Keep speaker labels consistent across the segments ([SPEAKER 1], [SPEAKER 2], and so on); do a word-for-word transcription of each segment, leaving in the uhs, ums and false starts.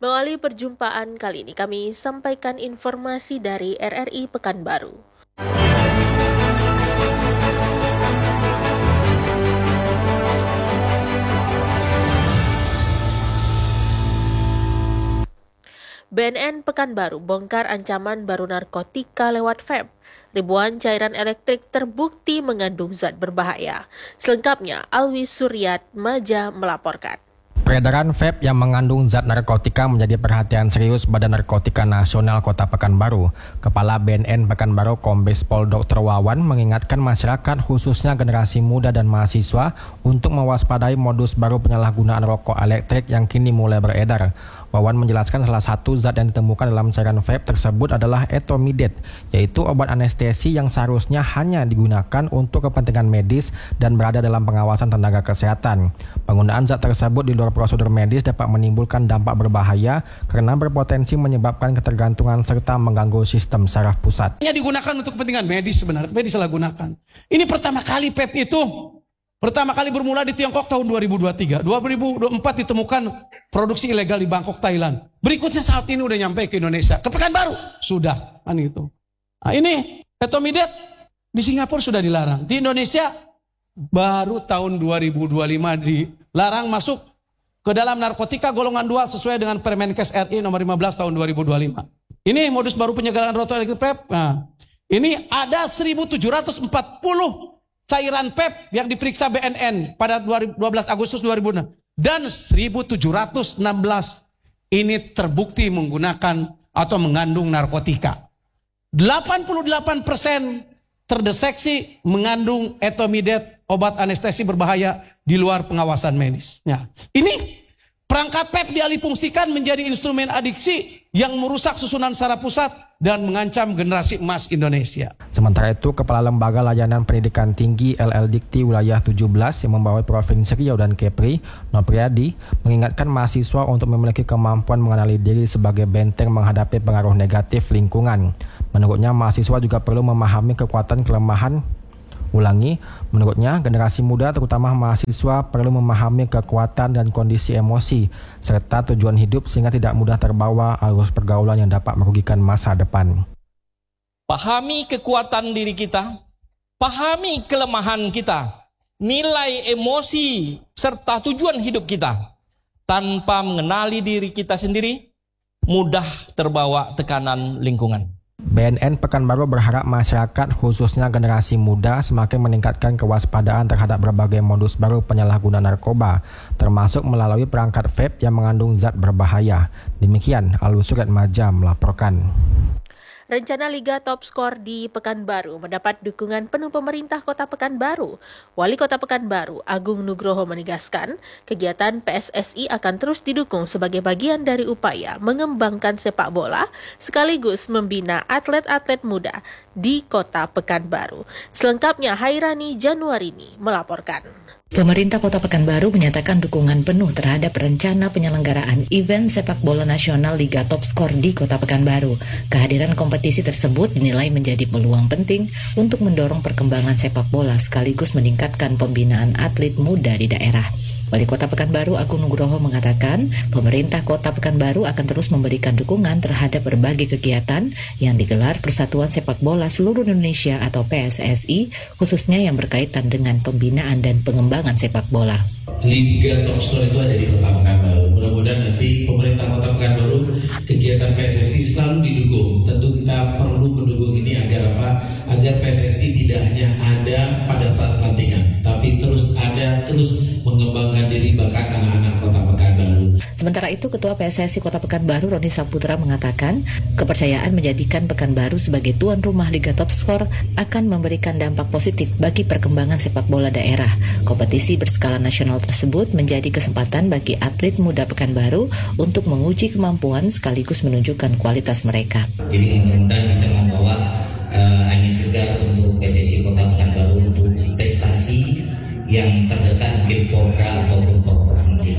[SPEAKER 1] Mengawali perjumpaan kali ini, kami sampaikan informasi dari R R I Pekanbaru. B N N Pekanbaru bongkar ancaman baru narkotika lewat vape. Ribuan cairan elektrik terbukti mengandung zat berbahaya. Selengkapnya, Alwi Suryat Maja melaporkan.
[SPEAKER 2] Peredaran vape yang mengandung zat narkotika menjadi perhatian serius Badan Narkotika Nasional Kota Pekanbaru. Kepala B N N Pekanbaru Kombes Pol Doktor Wawan mengingatkan masyarakat khususnya generasi muda dan mahasiswa untuk mewaspadai modus baru penyalahgunaan rokok elektrik yang kini mulai beredar. Wawan menjelaskan salah satu zat yang ditemukan dalam cairan vape tersebut adalah etomidate, yaitu obat anestesi yang seharusnya hanya digunakan untuk kepentingan medis dan berada dalam pengawasan tenaga kesehatan. Penggunaan zat tersebut di luar prosedur medis dapat menimbulkan dampak berbahaya karena berpotensi menyebabkan ketergantungan serta mengganggu sistem saraf pusat.
[SPEAKER 3] Hanya digunakan untuk kepentingan medis sebenarnya, tapi disalahgunakan. Ini pertama kali vape itu Pertama kali bermula di Tiongkok tahun dua ribu dua puluh tiga. dua ribu dua puluh empat ditemukan produksi ilegal di Bangkok, Thailand. Berikutnya saat ini udah nyampe ke Indonesia. Ke Pekanbaru sudah kan itu. Nah, ini etomidate di Singapura sudah dilarang. Di Indonesia baru tahun dua ribu dua puluh lima dilarang masuk ke dalam narkotika golongan dua sesuai dengan Permenkes R I nomor lima belas tahun dua ribu dua puluh lima. Ini modus baru penyegaran rokok elektrik vape. Nah, ini ada seribu tujuh ratus empat puluh cairan vape yang diperiksa B N N pada dua belas Agustus dua ribu enam dan seribu tujuh ratus enam belas ini terbukti menggunakan atau mengandung narkotika. delapan puluh delapan persen terdeteksi mengandung etomidate, obat anestesi berbahaya di luar pengawasan medis. Ya. Ini perangkat vape dialihfungsikan menjadi instrumen adiksi yang merusak susunan saraf pusat dan mengancam generasi emas Indonesia.
[SPEAKER 2] Sementara itu, Kepala Lembaga Layanan Pendidikan Tinggi L L Dikti Wilayah tujuh belas yang membawa Provinsi Riau dan Kepri, Nopriadi, mengingatkan mahasiswa untuk memiliki kemampuan mengenali diri sebagai benteng menghadapi pengaruh negatif lingkungan. Menurutnya, mahasiswa juga perlu memahami kekuatan kelemahan. Ulangi, menurutnya generasi muda terutama mahasiswa perlu memahami kekuatan dan kondisi emosi serta tujuan hidup sehingga tidak mudah terbawa arus pergaulan yang dapat merugikan masa depan.
[SPEAKER 4] Pahami kekuatan diri kita, pahami kelemahan kita, nilai emosi serta tujuan hidup kita. Tanpa mengenali diri kita sendiri, mudah terbawa tekanan lingkungan.
[SPEAKER 2] B N N Pekanbaru berharap masyarakat khususnya generasi muda semakin meningkatkan kewaspadaan terhadap berbagai modus baru penyalahgunaan narkoba, termasuk melalui perangkat vape yang mengandung zat berbahaya. Demikian Alwi Suryat Maja melaporkan.
[SPEAKER 1] Rencana Liga Top Skor di Pekanbaru mendapat dukungan penuh pemerintah Kota Pekanbaru. Wali Kota Pekanbaru, Agung Nugroho menegaskan, kegiatan P S S I akan terus didukung sebagai bagian dari upaya mengembangkan sepak bola sekaligus membina atlet-atlet muda di Kota Pekanbaru. Selengkapnya Hairani Januarini melaporkan.
[SPEAKER 5] Pemerintah Kota Pekanbaru menyatakan dukungan penuh terhadap rencana penyelenggaraan event sepak bola nasional Liga Top Skor di Kota Pekanbaru. Kehadiran kompetisi tersebut dinilai menjadi peluang penting untuk mendorong perkembangan sepak bola sekaligus meningkatkan pembinaan atlet muda di daerah. Wali Kota Pekanbaru Agung Nugroho mengatakan, pemerintah Kota Pekanbaru akan terus memberikan dukungan terhadap berbagai kegiatan yang digelar Persatuan Sepak Bola Seluruh Indonesia atau P S S I, khususnya yang berkaitan dengan pembinaan dan pengembangan sepak bola.
[SPEAKER 6] Liga Top Skor itu ada di Kota Pekanbaru. Mudah-mudahan nanti pemerintah Kota Pekanbaru kegiatan P S S I selalu didukung. Tentu kita perlu mendukung ini agar apa? Agar P S S I tidak hanya ada pada saat pelantikan, tapi terus ada, terus mengembangkan diri bakat anak-anak Kota Pekanbaru.
[SPEAKER 5] Sementara itu, Ketua P S S I Kota Pekanbaru Roni Saputra mengatakan, kepercayaan menjadikan Pekanbaru sebagai tuan rumah Liga Top Skor akan memberikan dampak positif bagi perkembangan sepak bola daerah. Kompetisi berskala nasional tersebut menjadi kesempatan bagi atlet muda Pekanbaru untuk menguji kemampuan sekaligus menunjukkan kualitas mereka.
[SPEAKER 6] Jadi mudah-mudahan bisa membawa uh, angin segar untuk P S S I Kota Pekanbaru untuk prestasi yang terdekat mungkin Porda ataupun Porprov nantinya.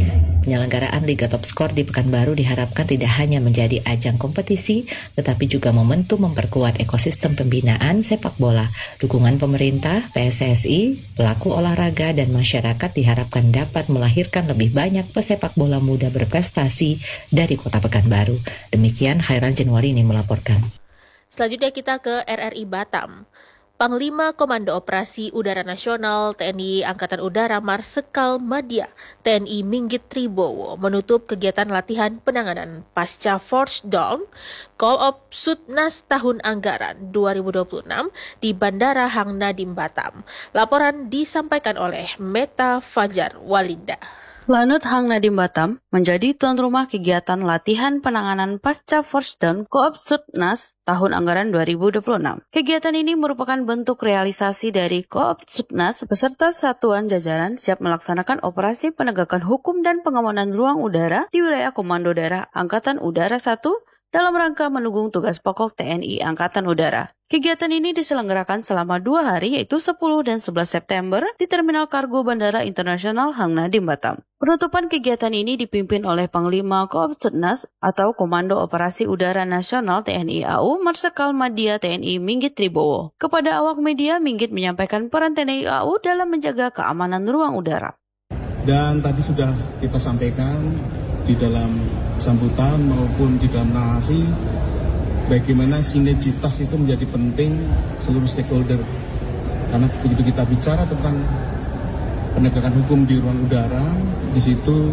[SPEAKER 5] Penyelenggaraan Liga Top Skor di Pekanbaru diharapkan tidak hanya menjadi ajang kompetisi, tetapi juga momentum memperkuat ekosistem pembinaan sepak bola. Dukungan pemerintah, P S S I, pelaku olahraga, dan masyarakat diharapkan dapat melahirkan lebih banyak pesepak bola muda berprestasi dari Kota Pekanbaru. Demikian Khairal Januari ini melaporkan.
[SPEAKER 1] Selanjutnya kita ke R R I Batam. Panglima Komando Operasi Udara Nasional T N I Angkatan Udara Marsikal Madya T N I Minggit Tribowo menutup kegiatan latihan penanganan pasca Force Down Co-op Sutnas tahun anggaran dua ribu dua puluh enam di Bandara Hang Nadim Batam. Laporan disampaikan oleh Meta Fajar Walinda.
[SPEAKER 7] Lanut Hang Nadim Batam menjadi tuan rumah kegiatan latihan penanganan pasca Force Down Co-op Sutnas tahun anggaran dua ribu dua puluh enam. Kegiatan ini merupakan bentuk realisasi dari Co-op Sutnas beserta satuan jajaran siap melaksanakan operasi penegakan hukum dan pengamanan ruang udara di wilayah Komando Daerah Angkatan Udara satu dalam rangka mendukung tugas pokok T N I Angkatan Udara. Kegiatan ini diselenggarakan selama dua hari yaitu sepuluh dan sebelas September di Terminal Kargo Bandara Internasional Hang Nadim Batam. Penutupan kegiatan ini dipimpin oleh Panglima Co-op Sutnas atau Komando Operasi Udara Nasional T N I A U Marsikal Madya T N I Minggit Tribowo. Kepada awak media, Minggit menyampaikan peran T N I A U dalam menjaga keamanan ruang udara.
[SPEAKER 8] Dan tadi sudah kita sampaikan di dalam sambutan maupun di dalam narasi bagaimana sinergitas itu menjadi penting seluruh stakeholder. Karena begitu kita bicara tentang penegakan hukum di ruang udara, di situ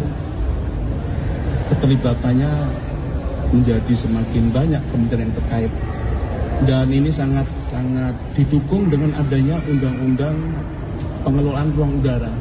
[SPEAKER 8] keterlibatannya menjadi semakin banyak kementerian yang terkait. Dan ini sangat sangat didukung dengan adanya undang-undang pengelolaan ruang udara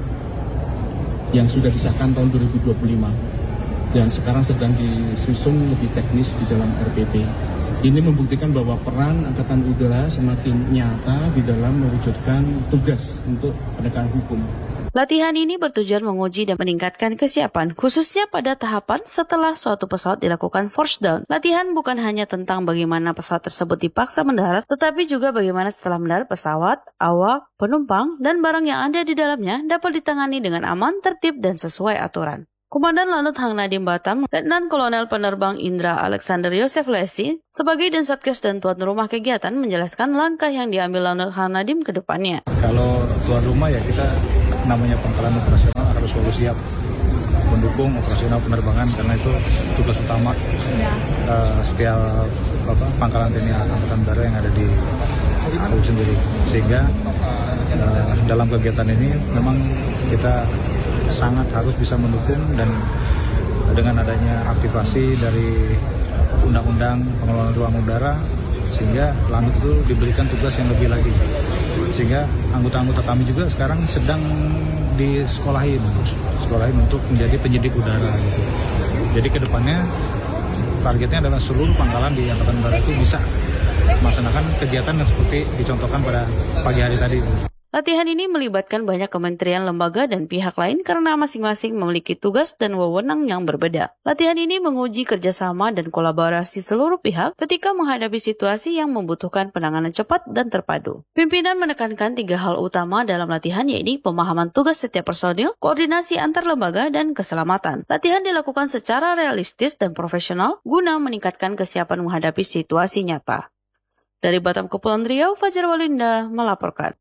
[SPEAKER 8] yang sudah disahkan tahun dua ribu dua puluh lima. Dan sekarang sedang disusun lebih teknis di dalam R P P. Ini membuktikan bahwa peran Angkatan Udara semakin nyata di dalam mewujudkan tugas untuk penegakan hukum.
[SPEAKER 7] Latihan ini bertujuan menguji dan meningkatkan kesiapan, khususnya pada tahapan setelah suatu pesawat dilakukan force down. Latihan bukan hanya tentang bagaimana pesawat tersebut dipaksa mendarat, tetapi juga bagaimana setelah mendarat pesawat, awak, penumpang, dan barang yang ada di dalamnya dapat ditangani dengan aman, tertib, dan sesuai aturan. Komandan Lanut Hang Nadim Batam, Letnan Kolonel Penerbang Indra Alexander Yosef Lesi, sebagai Densatgas dan tuan rumah kegiatan menjelaskan langkah yang diambil Lanut Hang Nadim ke depannya.
[SPEAKER 9] Kalau tuan rumah ya kita namanya pangkalan operasional harus selalu siap mendukung operasional penerbangan karena itu tugas utama uh, setiap apa, pangkalan T N I Angkatan Udara yang ada di A U sendiri. Sehingga uh, dalam kegiatan ini memang kita sangat harus bisa mendukung dan dengan adanya aktivasi dari undang-undang pengelolaan ruang udara sehingga Lanut itu diberikan tugas yang lebih lagi sehingga anggota-anggota kami juga sekarang sedang disekolahin sekolahin untuk menjadi penyidik udara gitu. Jadi kedepannya targetnya adalah seluruh pangkalan di Angkatan Udara itu bisa melaksanakan kegiatan yang seperti dicontohkan pada pagi hari tadi.
[SPEAKER 7] Latihan ini melibatkan banyak kementerian, lembaga, dan pihak lain karena masing-masing memiliki tugas dan wewenang yang berbeda. Latihan ini menguji kerjasama dan kolaborasi seluruh pihak ketika menghadapi situasi yang membutuhkan penanganan cepat dan terpadu. Pimpinan menekankan tiga hal utama dalam latihan yaitu pemahaman tugas setiap personil, koordinasi antar lembaga, dan keselamatan. Latihan dilakukan secara realistis dan profesional guna meningkatkan kesiapan menghadapi situasi nyata. Dari Batam Kepulauan Riau, Fajar Walinda melaporkan.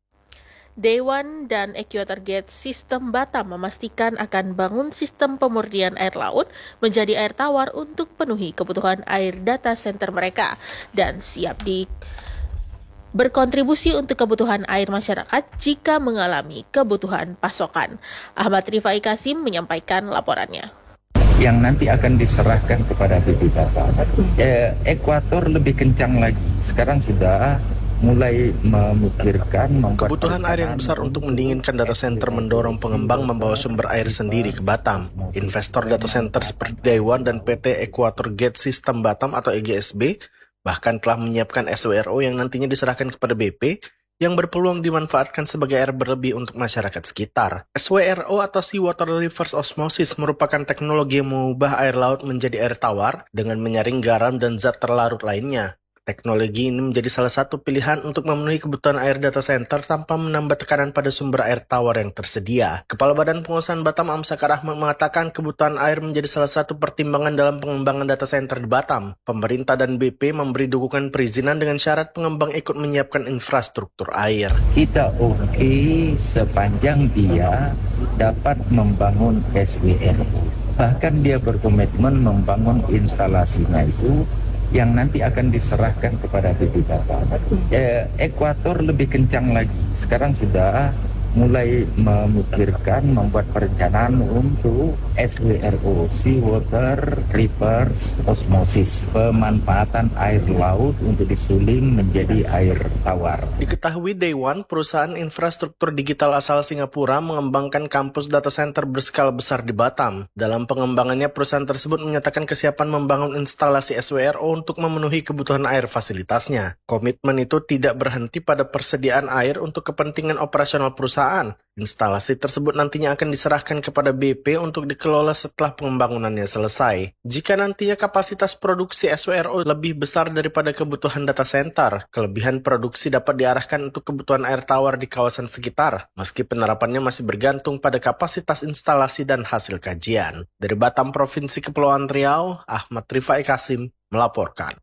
[SPEAKER 1] Dewan dan Equator Gate Sistem Batam memastikan akan bangun sistem pemurnian air laut menjadi air tawar untuk penuhi kebutuhan air data center mereka dan siap di berkontribusi untuk kebutuhan air masyarakat jika mengalami kebutuhan pasokan. Ahmad Rifai Kasim menyampaikan laporannya.
[SPEAKER 10] Yang nanti akan diserahkan kepada B P Batam. Eh, Ekuator lebih kencang lagi. Sekarang sudah mulai memikirkan
[SPEAKER 11] kebutuhan air yang besar untuk mendinginkan data center mendorong pengembang membawa sumber air sendiri ke Batam. Investor data center seperti Dewan dan P T Equator Gate System Batam atau E G S B bahkan telah menyiapkan S W R O yang nantinya diserahkan kepada B P yang berpeluang dimanfaatkan sebagai air berlebih untuk masyarakat sekitar. S W R O atau Seawater Reverse Osmosis merupakan teknologi yang mengubah air laut menjadi air tawar dengan menyaring garam dan zat terlarut lainnya. Teknologi ini menjadi salah satu pilihan untuk memenuhi kebutuhan air data center tanpa menambah tekanan pada sumber air tawar yang tersedia. Kepala Badan Penguasaan Batam Amsakar Ahmad mengatakan kebutuhan air menjadi salah satu pertimbangan dalam pengembangan data center di Batam. Pemerintah dan B P memberi dukungan perizinan dengan syarat pengembang ikut menyiapkan infrastruktur air.
[SPEAKER 10] Kita oke okay sepanjang dia dapat membangun S W R O. Bahkan dia berkomitmen membangun instalasinya itu yang nanti akan diserahkan kepada B P Batam. Eh, Ekuator lebih kencang lagi. Sekarang sudah mulai memikirkan, membuat perencanaan untuk S W R O, Sea Water Reverse Osmosis, pemanfaatan air laut untuk disuling menjadi air tawar.
[SPEAKER 11] Diketahui Day One, perusahaan infrastruktur digital asal Singapura, mengembangkan kampus data center berskala besar di Batam. Dalam pengembangannya, perusahaan tersebut menyatakan kesiapan membangun instalasi S W R O untuk memenuhi kebutuhan air fasilitasnya. Komitmen itu tidak berhenti pada persediaan air untuk kepentingan operasional perusahaan. Instalasi tersebut nantinya akan diserahkan kepada B P untuk dikelola setelah pengembangannya selesai. Jika nantinya kapasitas produksi S W R O lebih besar daripada kebutuhan data center, kelebihan produksi dapat diarahkan untuk kebutuhan air tawar di kawasan sekitar, meski penerapannya masih bergantung pada kapasitas instalasi dan hasil kajian. Dari Batam, Provinsi Kepulauan Riau, Ahmad Rifai Kasim melaporkan.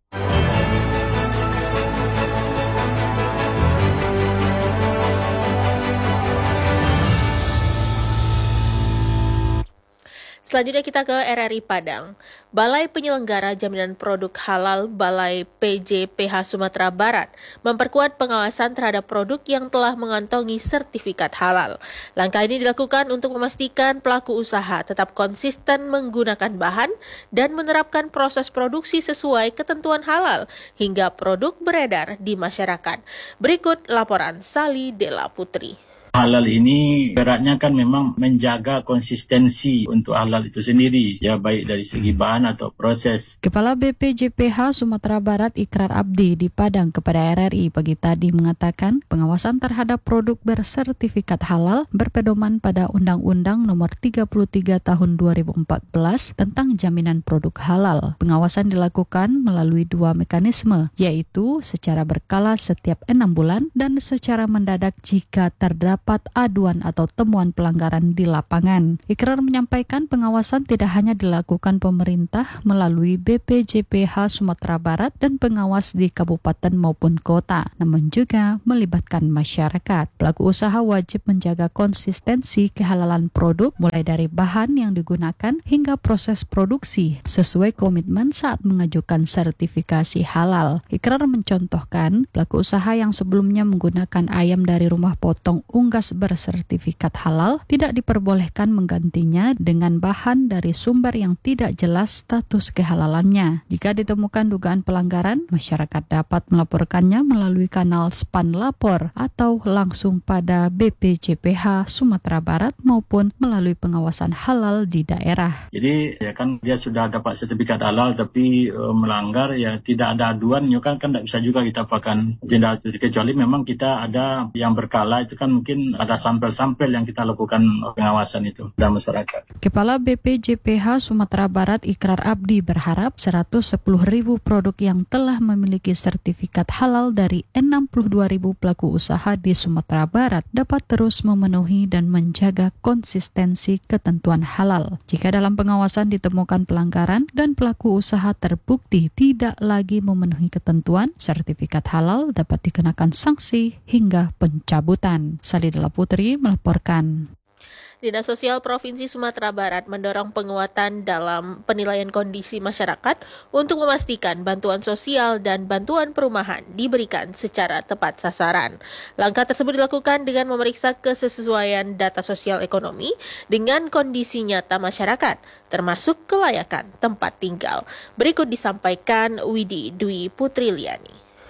[SPEAKER 1] Selanjutnya kita ke R R I Padang. Balai Penyelenggara Jaminan Produk Halal Balai P J P H Sumatera Barat memperkuat pengawasan terhadap produk yang telah mengantongi sertifikat halal. Langkah ini dilakukan untuk memastikan pelaku usaha tetap konsisten menggunakan bahan dan menerapkan proses produksi sesuai ketentuan halal hingga produk beredar di masyarakat. Berikut laporan Sali Dela Putri.
[SPEAKER 12] Halal ini beratnya kan memang menjaga konsistensi untuk halal itu sendiri, ya baik dari segi bahan atau proses.
[SPEAKER 13] Kepala B P J P H Sumatera Barat Ikrar Abdi di Padang kepada R R I pagi tadi mengatakan pengawasan terhadap produk bersertifikat halal berpedoman pada Undang-Undang Nomor tiga puluh tiga Tahun dua ribu empat belas tentang jaminan produk halal. Pengawasan dilakukan melalui dua mekanisme, yaitu secara berkala setiap enam bulan dan secara mendadak jika terdapat dapat aduan atau temuan pelanggaran di lapangan. Ikrar menyampaikan pengawasan tidak hanya dilakukan pemerintah melalui B P J P H Sumatera Barat dan pengawas di kabupaten maupun kota, namun juga melibatkan masyarakat. Pelaku usaha wajib menjaga konsistensi kehalalan produk mulai dari bahan yang digunakan hingga proses produksi sesuai komitmen saat mengajukan sertifikasi halal. Ikrar mencontohkan pelaku usaha yang sebelumnya menggunakan ayam dari rumah potong unggas bersertifikat halal tidak diperbolehkan menggantinya dengan bahan dari sumber yang tidak jelas status kehalalannya. Jika ditemukan dugaan pelanggaran, masyarakat dapat melaporkannya melalui kanal Span Lapor atau langsung pada B P J P H Sumatera Barat maupun melalui pengawasan halal di daerah.
[SPEAKER 12] Jadi ya kan dia sudah dapat sertifikat halal tapi e, melanggar, ya tidak ada aduan, ya kan kan tidak bisa juga kita apakan tindak lanjut, kecuali memang kita ada yang berkala, itu kan mungkin ada sampel-sampel yang kita lakukan pengawasan itu dalam masyarakat.
[SPEAKER 13] Kepala B P J P H Sumatera Barat Ikrar Abdi berharap seratus sepuluh ribu produk yang telah memiliki sertifikat halal dari enam puluh dua ribu pelaku usaha di Sumatera Barat dapat terus memenuhi dan menjaga konsistensi ketentuan halal. Jika dalam pengawasan ditemukan pelanggaran dan pelaku usaha terbukti tidak lagi memenuhi ketentuan, sertifikat halal dapat dikenakan sanksi hingga pencabutan. Salidela Putri melaporkan.
[SPEAKER 1] Dinas Sosial Provinsi Sumatera Barat mendorong penguatan dalam penilaian kondisi masyarakat untuk memastikan bantuan sosial dan bantuan perumahan diberikan secara tepat sasaran. Langkah tersebut dilakukan dengan memeriksa kesesuaian data sosial ekonomi dengan kondisi nyata masyarakat, termasuk kelayakan tempat tinggal. Berikut disampaikan Widi Dwi Putriliani.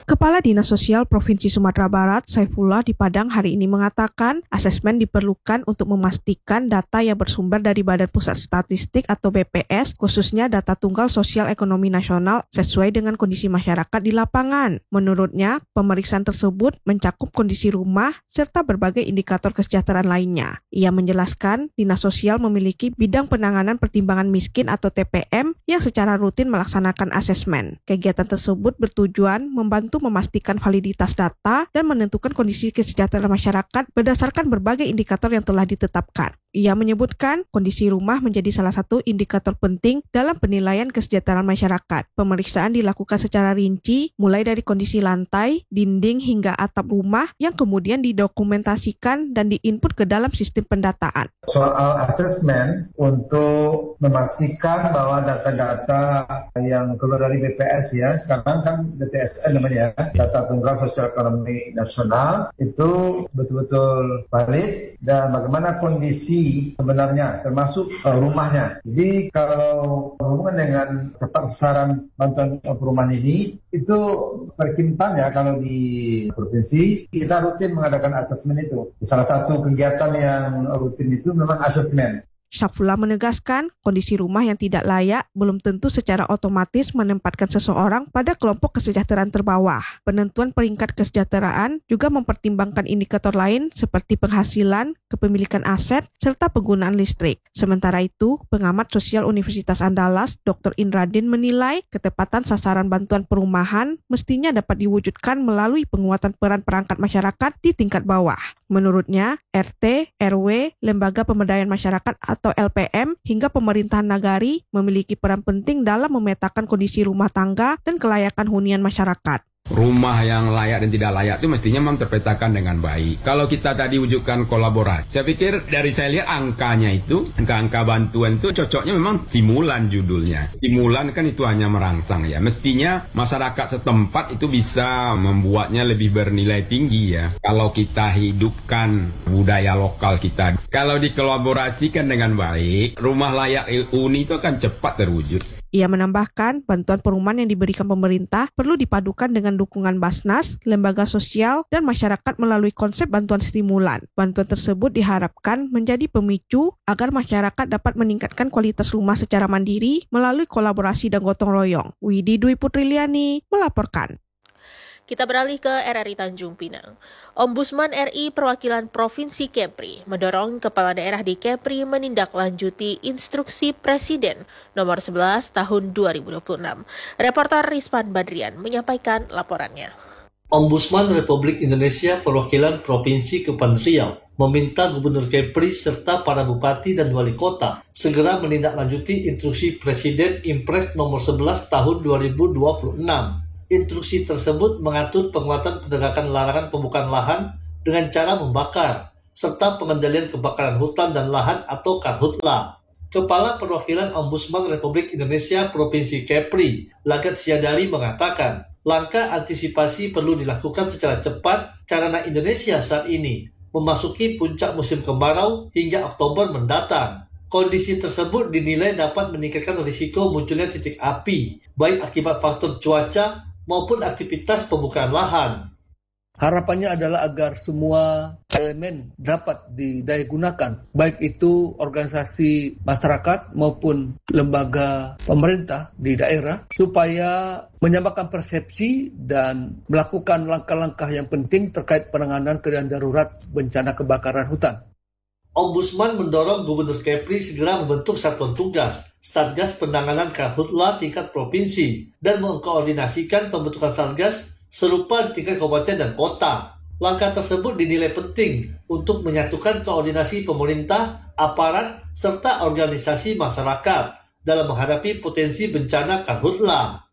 [SPEAKER 14] Kepala Dinas Sosial Provinsi Sumatera Barat, Saifullah di Padang hari ini mengatakan asesmen diperlukan untuk memastikan data yang bersumber dari Badan Pusat Statistik atau B P S, khususnya data tunggal sosial ekonomi nasional sesuai dengan kondisi masyarakat di lapangan. Menurutnya, pemeriksaan tersebut mencakup kondisi rumah serta berbagai indikator kesejahteraan lainnya. Ia menjelaskan, Dinas Sosial memiliki bidang penanganan pertimbangan miskin atau T P M yang secara rutin melaksanakan asesmen. Kegiatan tersebut bertujuan membantu memastikan validitas data dan menentukan kondisi kesejahteraan masyarakat berdasarkan berbagai indikator yang telah ditetapkan. Ia menyebutkan kondisi rumah menjadi salah satu indikator penting dalam penilaian kesejahteraan masyarakat. Pemeriksaan dilakukan secara rinci, mulai dari kondisi lantai, dinding hingga atap rumah yang kemudian didokumentasikan dan diinput ke dalam sistem pendataan.
[SPEAKER 15] Soal asesmen untuk memastikan bahwa data-data yang keluar dari B P S ya, sekarang kan D T S N namanya, data tunggal sosial ekonomi nasional, itu betul-betul valid dan bagaimana kondisi sebenarnya termasuk uh, rumahnya. Jadi kalau berhubungan dengan tepat sasaran bantuan perumahan ini, itu perkintan ya kalau di provinsi kita rutin mengadakan asesmen itu. Salah satu kegiatan yang rutin itu memang asesmen.
[SPEAKER 14] Saifullah menegaskan, kondisi rumah yang tidak layak belum tentu secara otomatis menempatkan seseorang pada kelompok kesejahteraan terbawah. Penentuan peringkat kesejahteraan juga mempertimbangkan indikator lain seperti penghasilan, kepemilikan aset, serta penggunaan listrik. Sementara itu, pengamat sosial Universitas Andalas, Doktor Indradin menilai ketepatan sasaran bantuan perumahan mestinya dapat diwujudkan melalui penguatan peran perangkat masyarakat di tingkat bawah. Menurutnya, R T, R W, Lembaga Pemberdayaan Masyarakat atau L P M, hingga pemerintahan nagari memiliki peran penting dalam memetakan kondisi rumah tangga dan kelayakan hunian masyarakat.
[SPEAKER 16] Rumah yang layak dan tidak layak itu mestinya memang terpetakan dengan baik. Kalau kita tadi wujudkan kolaborasi, saya pikir dari saya lihat angkanya itu, angka-angka bantuan itu cocoknya memang stimulan judulnya. Stimulan kan itu hanya merangsang ya. Mestinya masyarakat setempat itu bisa membuatnya lebih bernilai tinggi ya. Kalau kita hidupkan budaya lokal kita. Kalau dikolaborasikan dengan baik, rumah layak huni itu akan cepat terwujud.
[SPEAKER 14] Ia menambahkan, bantuan perumahan yang diberikan pemerintah perlu dipadukan dengan dukungan Basnas, lembaga sosial, dan masyarakat melalui konsep bantuan stimulan. Bantuan tersebut diharapkan menjadi pemicu agar masyarakat dapat meningkatkan kualitas rumah secara mandiri melalui kolaborasi dan gotong royong. Widi Dwi Putriliani melaporkan.
[SPEAKER 1] Kita beralih ke R R I Tanjung Pinang. Ombudsman R I Perwakilan Provinsi Kepri mendorong kepala daerah di Kepri menindaklanjuti instruksi Presiden nomor sebelas tahun dua ribu dua puluh enam. Reporter Rizwan Badrian menyampaikan laporannya.
[SPEAKER 17] Ombudsman Republik Indonesia Perwakilan Provinsi Kepulauan Riau meminta Gubernur Kepri serta para bupati dan wali kota segera menindaklanjuti instruksi Presiden Impres nomor sebelas tahun dua ribu dua puluh enam. Instruksi tersebut mengatur penguatan penegakan larangan pembukaan lahan dengan cara membakar, serta pengendalian kebakaran hutan dan lahan atau Karhutla. Kepala Perwakilan Ombudsman Republik Indonesia Provinsi Kepri, Lagat Siadari mengatakan, langkah antisipasi perlu dilakukan secara cepat karena Indonesia saat ini memasuki puncak musim kemarau hingga Oktober mendatang. Kondisi tersebut dinilai dapat meningkatkan risiko munculnya titik api, baik akibat faktor cuaca maupun aktivitas pembukaan lahan.
[SPEAKER 18] Harapannya adalah agar semua elemen dapat didayagunakan, baik itu organisasi masyarakat maupun lembaga pemerintah di daerah, supaya menyamakan persepsi dan melakukan langkah-langkah yang penting terkait penanganan keadaan darurat bencana kebakaran hutan.
[SPEAKER 17] Ombudsman mendorong Gubernur Kepri segera membentuk satuan tugas Satgas Penanganan Karhutla tingkat provinsi dan mengkoordinasikan pembentukan Satgas serupa di tingkat kabupaten dan kota. Langkah tersebut dinilai penting untuk menyatukan koordinasi pemerintah, aparat, serta organisasi masyarakat dalam menghadapi potensi bencana Karhutla.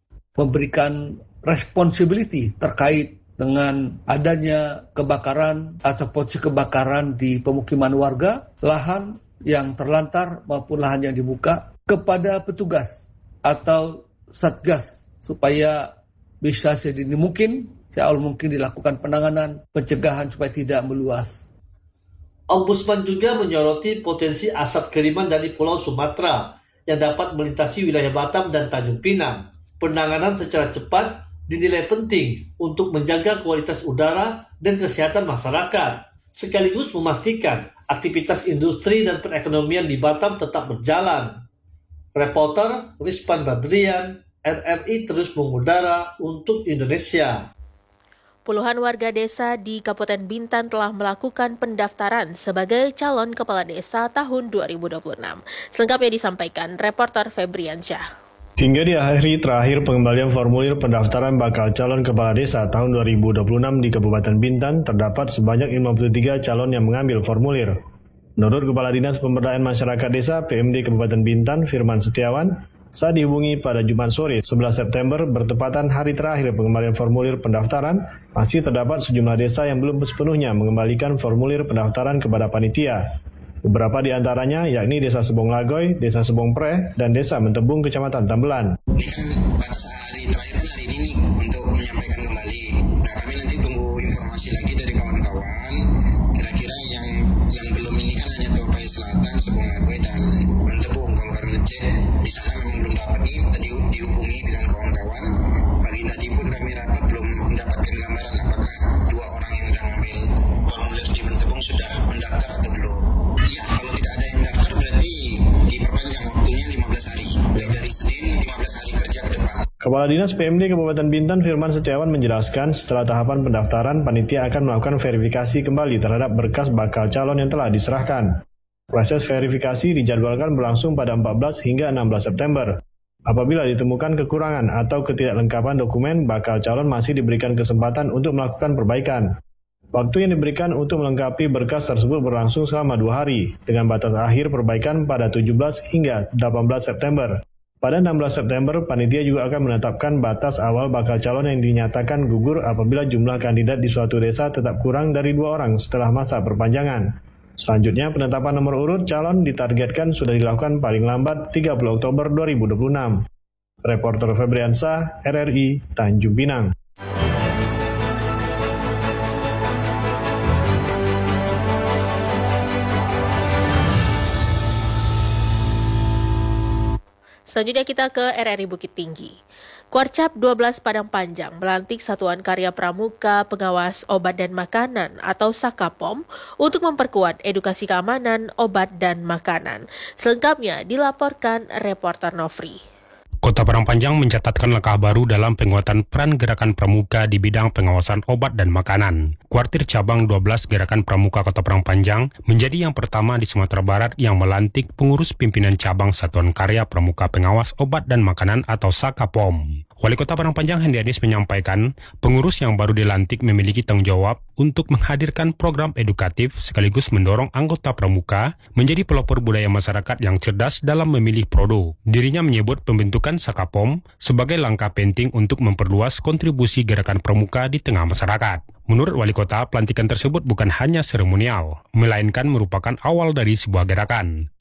[SPEAKER 18] Memberikan responsibility terkait dengan adanya kebakaran atau potensi kebakaran di pemukiman warga, lahan yang terlantar maupun lahan yang dibuka kepada petugas atau satgas supaya bisa sedini mungkin, seawal mungkin dilakukan penanganan, pencegahan supaya tidak meluas.
[SPEAKER 17] Ombudsman juga menyoroti potensi asap kiriman dari Pulau Sumatera yang dapat melintasi wilayah Batam dan Tanjung Pinang. Penanganan secara cepat dinilai penting untuk menjaga kualitas udara dan kesehatan masyarakat, sekaligus memastikan aktivitas industri dan perekonomian di Batam tetap berjalan. Reporter Rizpan Badrian, R R I terus mengudara untuk Indonesia.
[SPEAKER 1] Puluhan warga desa di Kabupaten Bintan telah melakukan pendaftaran sebagai calon kepala desa tahun dua ribu dua puluh enam. Selengkapnya disampaikan reporter Febriansyah.
[SPEAKER 19] Hingga di hari terakhir pengembalian formulir pendaftaran bakal calon kepala desa tahun dua ribu dua puluh enam di Kabupaten Bintan, terdapat sebanyak lima puluh tiga calon yang mengambil formulir. Menurut Kepala Dinas Pemberdayaan Masyarakat Desa P M D Kabupaten Bintan, Firman Setiawan, saat dihubungi pada Jumat sore sebelas September bertepatan hari terakhir pengembalian formulir pendaftaran, masih terdapat sejumlah desa yang belum sepenuhnya mengembalikan formulir pendaftaran kepada panitia. Beberapa di antaranya yakni Desa Sebong Lagoy, Desa Sebong Pre, dan Desa Mentebung, Kecamatan Tambelan.
[SPEAKER 20] Ini kan batas hari terakhir hari ini nih untuk menyampaikan kembali. Nah, kami nanti tunggu informasi lagi dari kawan-kawan. Kira-kira yang yang belum ini kan hanya Topai Selatan, Sebong Lagoy, dan Mentebung. Kalau kami ngecek di sana memang belum dapat nih. Tadi dihubungi dengan kawan-kawan. Pagi tadi pun kami rapat belum mendapatkan gambaran apakah dua orang yang sudah ngambil formulir di Mentebung sudah mendaftar atau belum. Iya, kalau tidak ada yang daftar berarti diperpanjang waktunya lima belas hari. Mulai dari Senin lima belas hari kerja ke depan.
[SPEAKER 19] Kepala Dinas P M D Kabupaten Bintan Firman Setiawan menjelaskan setelah tahapan pendaftaran, panitia akan melakukan verifikasi kembali terhadap berkas bakal calon yang telah diserahkan. Proses verifikasi dijadwalkan berlangsung pada empat belas hingga enam belas September. Apabila ditemukan kekurangan atau ketidaklengkapan dokumen, bakal calon masih diberikan kesempatan untuk melakukan perbaikan. Waktu yang diberikan untuk melengkapi berkas tersebut berlangsung selama dua hari, dengan batas akhir perbaikan pada tujuh belas hingga delapan belas September. Pada enam belas September, panitia juga akan menetapkan batas awal bakal calon yang dinyatakan gugur apabila jumlah kandidat di suatu desa tetap kurang dari dua orang setelah masa perpanjangan. Selanjutnya, penetapan nomor urut calon ditargetkan sudah dilakukan paling lambat tiga puluh Oktober dua ribu dua puluh enam. Reporter Febriansyah, R R I, Tanjung Pinang.
[SPEAKER 1] Selanjutnya kita ke R R I Bukit Tinggi. Kuarcap dua belas Padang Panjang melantik Satuan Karya Pramuka Pengawas Obat dan Makanan atau Sakapom untuk memperkuat edukasi keamanan obat dan makanan. Selengkapnya dilaporkan reporter Nofri.
[SPEAKER 21] Kota Padang Panjang mencatatkan langkah baru dalam penguatan peran Gerakan Pramuka di bidang pengawasan obat dan makanan. Kuartir Cabang dua belas Gerakan Pramuka Kota Padang Panjang menjadi yang pertama di Sumatera Barat yang melantik pengurus pimpinan cabang Satuan Karya Pramuka Pengawas Obat dan Makanan atau Sakapom. Wali Kota Padang Panjang Hendi Adis menyampaikan, pengurus yang baru dilantik memiliki tanggung jawab untuk menghadirkan program edukatif sekaligus mendorong anggota pramuka menjadi pelopor budaya masyarakat yang cerdas dalam memilih produk. Dirinya menyebut pembentukan Sakapom sebagai langkah penting untuk memperluas kontribusi gerakan pramuka di tengah masyarakat. Menurut Wali Kota, pelantikan tersebut bukan hanya seremonial, melainkan merupakan awal dari sebuah gerakan.